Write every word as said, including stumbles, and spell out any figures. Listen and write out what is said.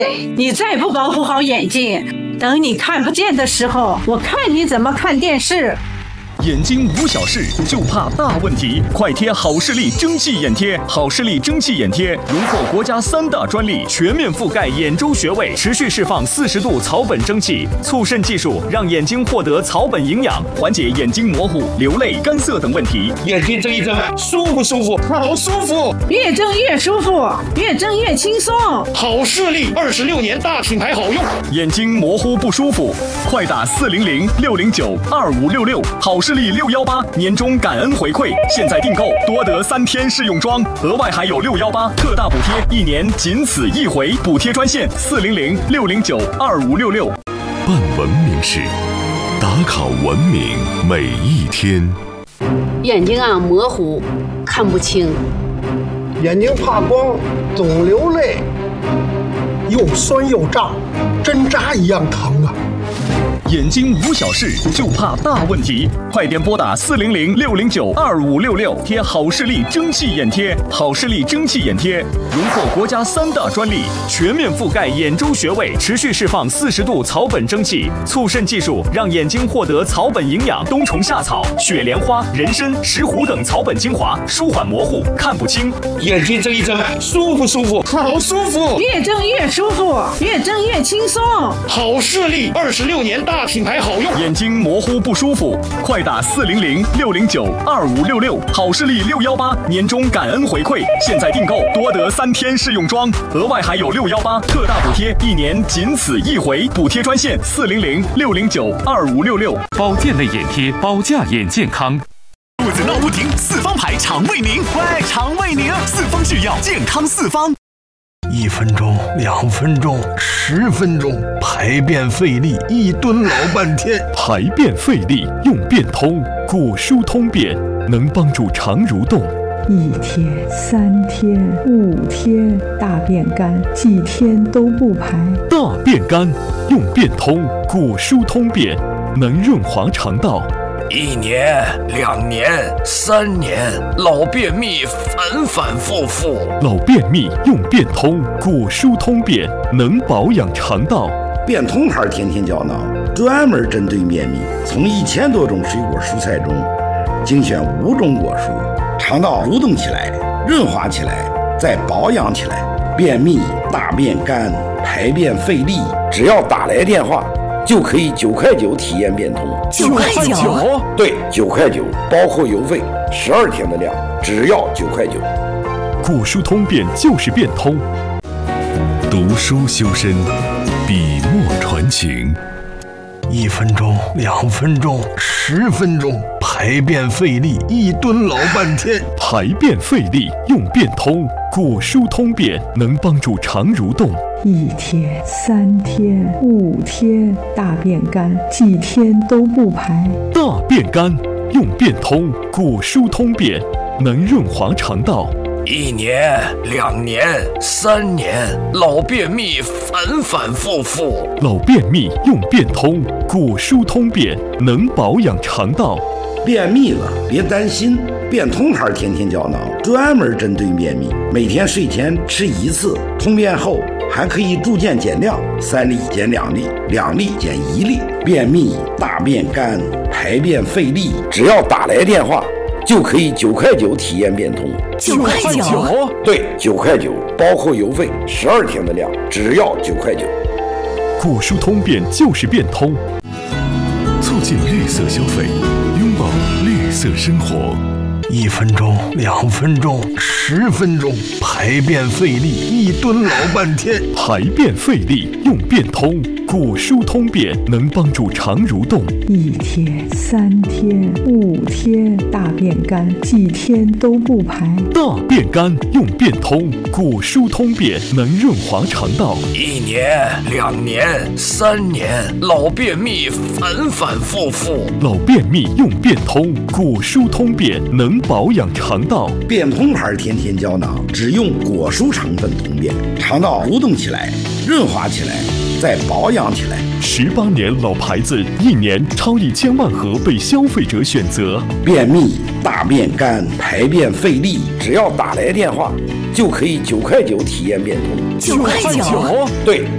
你再不保护好眼睛，等你看不见的时候，我看你怎么看电视。 眼睛无小事，就怕大问题。快贴好视力蒸汽眼贴，好视力蒸汽眼贴荣获国家三大专利，全面覆盖眼周穴位，持续释放四十度草本蒸汽，促渗技术让眼睛获得草本营养，缓解眼睛模糊、流泪、干涩等问题。 眼睛睁一睁，舒不舒服？好舒服， 越睁越舒服，越睁越轻松。 好视力二十六年大品牌，好用。 眼睛模糊不舒服，快打四零零六零九二五六六，好视力六幺八年终感恩回馈，现在订购多得三天试用装，额外还有六幺八特大补贴，一年仅此一回。补贴专线四零零六零九二五六六。 办文明事，打卡文明每一天。 眼睛啊模糊，看不清， 眼睛怕光，总流泪，又酸又胀，针扎一样疼啊。 眼睛无小事，就怕大问题。快点拨打四零零六零九二五六六，贴好视力蒸汽眼贴。好视力蒸汽眼贴荣获国家三大专利，全面覆盖眼周穴位，持续释放四十度草本蒸汽，促渗技术让眼睛获得草本营养。冬虫夏草、雪莲花、人参、石斛等草本精华，舒缓模糊、看不清。 眼睛睁一睁，舒不舒服？好舒服， 越睁越舒服，越睁越轻松。 好视力二十六年大品牌，好用。 眼睛模糊不舒服，快打四零零六零九二五六六，好视力六幺八年终感恩回馈，现在订购多得三天试用装，额外还有六幺八特大补贴，一年仅此一回。补贴专线四零零六零九二五六六。 保健类眼贴，保驾眼健康。 肚子闹不停，四方牌肠胃宁，喂，肠胃宁，四方制药，健康四方。 一分钟，两分钟，十分钟，排便费力，一蹲老半天。 排便费力用便通，果蔬通便能帮助肠蠕动。 一天、三天、五天，大便干，几天都不排。 大便干用便通，果蔬通便能润滑肠道。 一年、两年、三年，老便秘反反复复。 老便秘用便通，果蔬通便能保养肠道。 便通牌天天胶囊专门针对便秘，从一千多种水果蔬菜中精选五种果蔬，肠道蠕动起来，润滑起来，再保养起来。便秘、大便干、排便费力，只要打来电话就可以九块九体验变通。 九块九？ 对，九块九，包括邮费，十二天的量，只要九块九。 果蔬通便就是变通。读书修身，笔墨传情。 一分钟，两分钟，十分钟，排便费力，一蹲老半天。 排便费力用便通，果蔬通便能帮助肠蠕动。 一天、三天、五天，大便干，几天都不排。 大便干用便通，果蔬通便能润滑肠道。 一年、两年、三年，老便秘反反复复。 老便秘用便通，果蔬通便能保养肠道。 便秘了别担心，便通牌天天胶囊专门针对便秘，每天睡前吃一次，通便后还可以逐渐减量，三粒减两粒，两粒减一粒。便秘、大便干、排便费力，只要打来电话就可以九块九体验变通。 九块九？ 对，九块九，包括邮费，十二天的量，只要九块九。 果蔬通便就是变通，促进绿色消费，拥抱绿色生活。 一分钟，两分钟，十分钟，排便费力，一蹲老半天。 排便费力用便通，果蔬通便能帮助肠蠕动。 一天、三天、五天，大便干，几天都不排。 大便干用便通，果蔬通便能润滑肠道。 一年、两年、三年，老便秘反反复复。 老便秘用便通，果蔬通便能保养肠道。 便通牌天天胶囊只用果蔬成分通便，肠道蠕动起来，润滑起来，再保养起来。 十八年老牌子，一年超一千万盒被消费者选择。 便秘、大便干、排便费力，只要打来电话就可以九块九体验变通。 九块九？ 对，